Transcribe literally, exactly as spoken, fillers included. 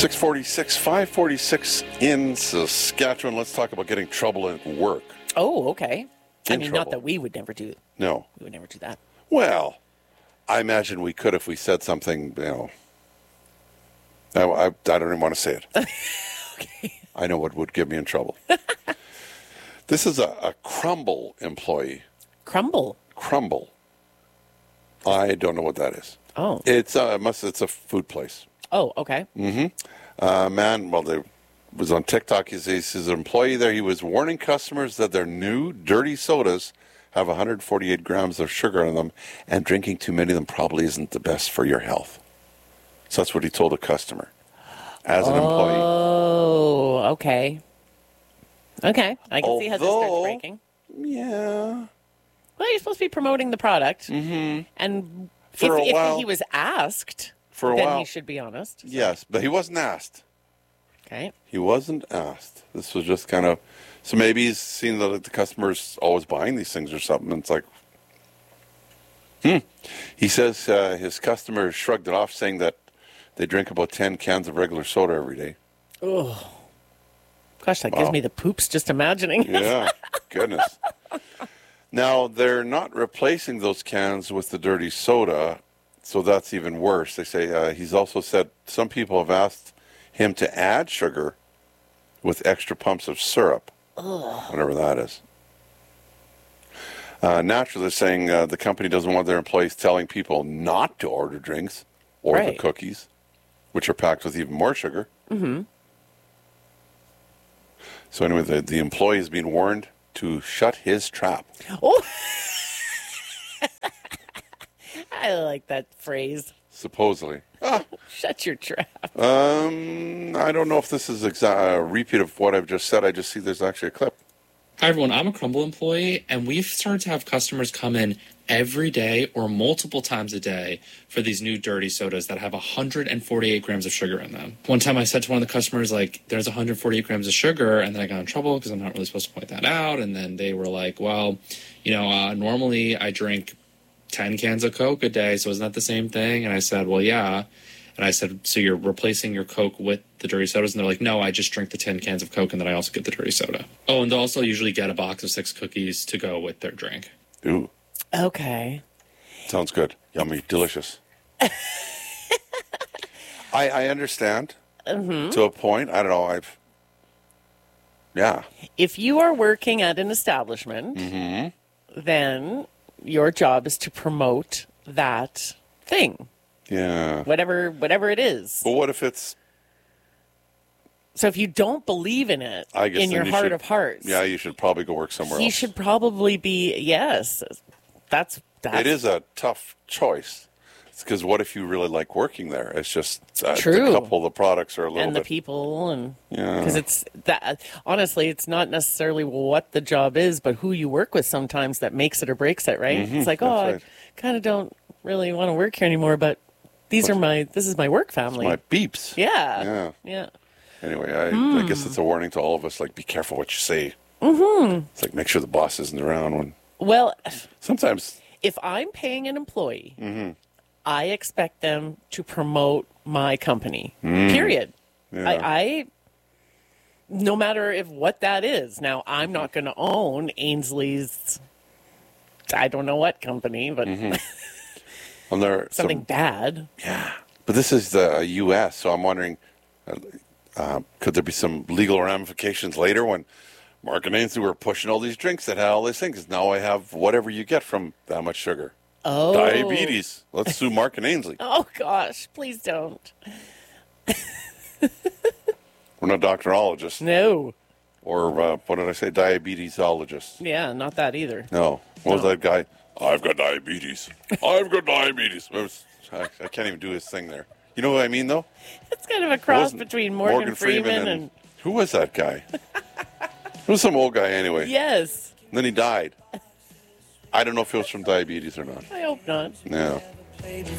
six forty-six, five forty-six in Saskatchewan. Let's talk about getting trouble at work. Oh, okay. I In mean, trouble. not that we would never do it. No. We would never do that. Well, I imagine we could if we said something, you know. I, I, I don't even want to say it. Okay. I know what would get me in trouble. This is a, a Crumble employee. Crumble. Crumble. I don't know what that is. Oh. It's a, must, it's a food place. Oh, okay. Mm-hmm. Uh, man, well, they was on TikTok. He says he's an employee there. He was warning customers that their new dirty sodas have one hundred forty-eight grams of sugar in them, and drinking too many of them probably isn't the best for your health. So that's what he told a customer as an oh, employee. Oh, okay. Okay. I can see how this starts Although- breaking. Yeah. Well, you're supposed to be promoting the product. Mm-hmm. And For if, a while- if he was asked, For a then while. he should be honest. So- Yes, but he wasn't asked. Okay. He wasn't asked. This was just kind of... So maybe he's seen that the customer's always buying these things or something. And it's like... Hmm. He says uh, his customer shrugged it off, saying that they drink about ten cans of regular soda every day. Oh. Gosh, that Wow. gives me the poops just imagining. Yeah, goodness. Now, they're not replacing those cans with the dirty soda, so that's even worse. They say uh, he's also said some people have asked him to add sugar with extra pumps of syrup, Ugh. whatever that is. Uh, naturally, they're saying uh, the company doesn't want their employees telling people not to order drinks or the Right. cookies, which are packed with even more sugar. Mm-hmm. So anyway, the, the employee is being warned to shut his trap. Oh. I like that phrase. Supposedly. Ah, Shut your trap. um, I don't know if this is exa- a repeat of what I've just said. I just see there's actually a clip. Hi, everyone. I'm a Crumble employee, and we've started to have customers come in every day or multiple times a day for these new dirty sodas that have one hundred forty-eight grams of sugar in them. One time I said to one of the customers, like, there's one hundred forty-eight grams of sugar, and then I got in trouble because I'm not really supposed to point that out. And then they were like, well, you know, uh, normally I drink ten cans of Coke a day, so isn't that the same thing? And I said, well, yeah. And I said, so you're replacing your Coke with the dirty sodas? And they're like, no, I just drink the ten cans of Coke, and then I also get the dirty soda. Oh, and they'll also usually get a box of six cookies to go with their drink. Ooh, Okay. sounds good. Yummy, delicious. I, I understand Mm-hmm. to a point. I don't know. I've, yeah. If you are working at an establishment, Mm-hmm. then your job is to promote that thing, Yeah. whatever whatever it is. But what if it's, So if you don't believe in it, I guess in then your you heart should- of hearts, yeah, you should probably go work somewhere he else. should probably be, yes, that's, that's It is a tough choice. Because what if you really like working there? It's just uh, True. a couple of the products are a little and the bit. people, and Yeah. because it's that, honestly, it's not necessarily what the job is, but who you work with sometimes that makes it or breaks it, right? Mhm, It's like, that's oh, right. I kind of don't really want to work here anymore, but these are my, this is my work family. My beeps. yeah. Yeah. Yeah. Anyway, I, Hmm. I guess it's a warning to all of us. Like, be careful what you say. Mm-hmm. It's like, make sure the boss isn't around when. Well, Sometimes. if I'm paying an employee, Mm-hmm. I expect them to promote my company. Mm. Period. Yeah. I, I, no matter if what that is. Now, I'm not going to own Ainsley's. I don't know what company, but Mm-hmm. And there, something some, bad. yeah. But this is the U S, so I'm wondering, uh, uh, could there be some legal ramifications later when Mark and Ainsley were pushing all these drinks that had all these things? Now I have whatever you get from that much sugar. Oh, Diabetes. Let's sue Mark and Ainsley. Oh gosh, please don't. We're not doctorologists. No. Or, uh, what did I say? Diabetesologists. Yeah, not that either. No. What was No. that guy? I've got diabetes. I've got diabetes. It was- I, I can't even do his thing there. You know what I mean, though? It's kind of a cross Wasn't between Morgan, Freeman, and, Who was that guy? It was some old guy anyway. yes. And then he died. I don't know if it was from diabetes or not. I hope not. No.